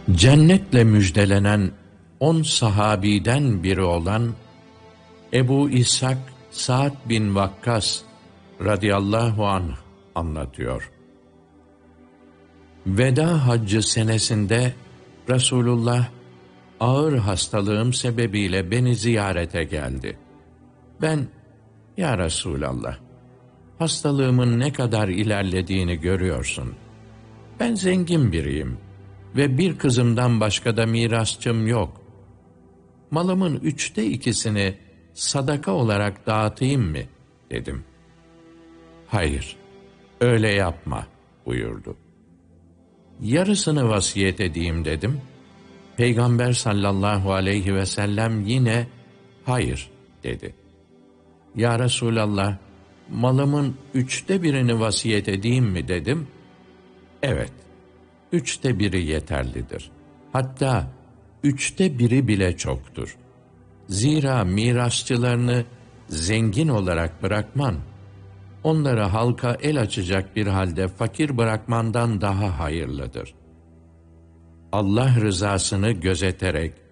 Cennetle müjdelenen 10 sahabiden biri olan Ebu İshak Sa'd bin Vakkas radıyallahu anh anlatıyor. Veda haccı senesinde Resulullah ağır hastalığım sebebiyle beni ziyarete geldi. Ben, "Ya Resulallah, hastalığımın ne kadar ilerlediğini görüyorsun. Ben zengin biriyim ve bir kızımdan başka da mirasçım yok. Malımın 2/3'ünü sadaka olarak dağıtayım mı?" dedim. "Hayır, öyle yapma," buyurdu. "Yarısını vasiyet edeyim," dedim. Peygamber sallallahu aleyhi ve sellem yine "hayır," dedi. "Ya Resulallah, malımın 1/3'ünü vasiyet edeyim mi?" dedim. "Evet, 1/3 yeterlidir. Hatta 1/3 bile çoktur. Zira mirasçılarını zengin olarak bırakman, onları halka el açacak bir halde fakir bırakmandan daha hayırlıdır. Allah rızasını gözeterek